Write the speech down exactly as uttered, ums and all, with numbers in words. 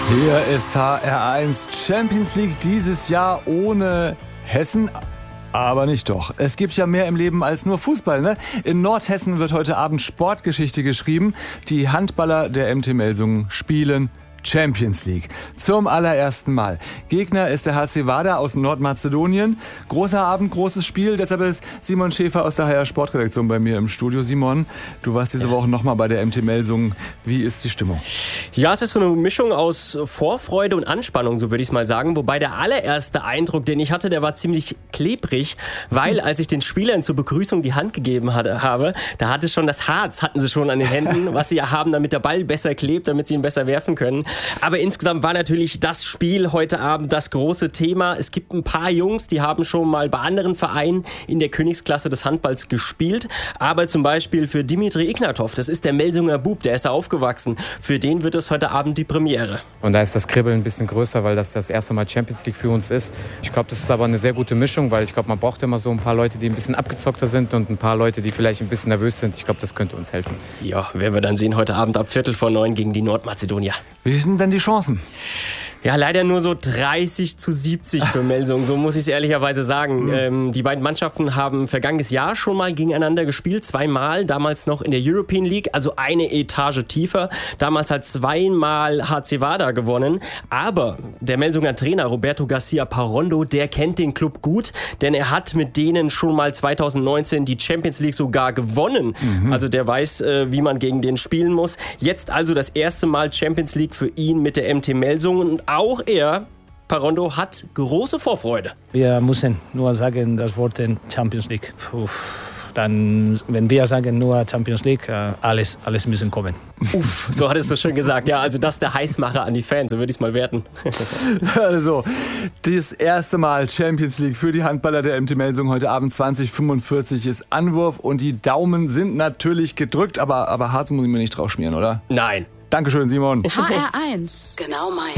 Hier ist H R eins Champions League dieses Jahr ohne Hessen. Aber nicht doch. Es gibt ja mehr im Leben als nur Fußball, ne? In Nordhessen wird heute Abend Sportgeschichte geschrieben. Die Handballer der M T Melsungen spielen Champions League. Zum allerersten Mal. Gegner ist der H C Vardar aus Nordmazedonien. Großer Abend, großes Spiel. Deshalb ist Simon Schäfer aus der H R Sportredaktion bei mir im Studio. Simon, du warst diese Woche nochmal bei der M T Melsungen. Wie ist die Stimmung? Ja, es ist so eine Mischung aus Vorfreude und Anspannung, so würde ich es mal sagen. Wobei der allererste Eindruck, den ich hatte, der war ziemlich klebrig, weil als ich den Spielern zur Begrüßung die Hand gegeben hatte, habe, da hatte schon das Harz, hatten sie schon an den Händen, was sie ja haben, damit der Ball besser klebt, damit sie ihn besser werfen können. Aber insgesamt war natürlich das Spiel heute Abend das große Thema. Es gibt ein paar Jungs, die haben schon mal bei anderen Vereinen in der Königsklasse des Handballs gespielt. Aber zum Beispiel für Dimitri Ignatov, das ist der Melsunger Bub, der ist da aufgewachsen. Für den wird es heute Abend die Premiere. Und da ist das Kribbeln ein bisschen größer, weil das das erste Mal Champions League für uns ist. Ich glaube, das ist aber eine sehr gute Mischung, weil ich glaube, man braucht immer so ein paar Leute, die ein bisschen abgezockter sind und ein paar Leute, die vielleicht ein bisschen nervös sind. Ich glaube, das könnte uns helfen. Ja, werden wir dann sehen heute Abend ab Viertel vor neun gegen die Nordmazedonier. Wie sind denn die Chancen? Ja, leider nur so dreißig zu siebzig für Melsungen, so muss ich es ehrlicherweise sagen. Mhm. Ähm, die beiden Mannschaften haben vergangenes Jahr schon mal gegeneinander gespielt, zweimal, damals noch in der European League, also eine Etage tiefer. Damals hat zweimal H C Vardar gewonnen, aber der Melsunger Trainer Roberto Garcia Parrondo, der kennt den Club gut, denn er hat mit denen schon mal zweitausendneunzehn die Champions League sogar gewonnen. Mhm. Also der weiß, äh, wie man gegen den spielen muss. Jetzt also das erste Mal Champions League für ihn mit der M T Melsungen und auch er, Parrondo, hat große Vorfreude. Wir müssen nur sagen, das Wort Champions League. Puh, dann, wenn wir sagen nur Champions League, alles, alles müssen kommen. Uff, so hattest du schön gesagt. Ja, also das ist der Heißmacher an die Fans, so würde ich es mal werten. Also, das erste Mal Champions League für die Handballer der M T Melsungen heute Abend zwanzig Uhr fünfundvierzig ist Anwurf und die Daumen sind natürlich gedrückt, aber, aber Harz muss ich mir nicht drauf schmieren, oder? Nein. Dankeschön, Simon. H R eins. Genau meins.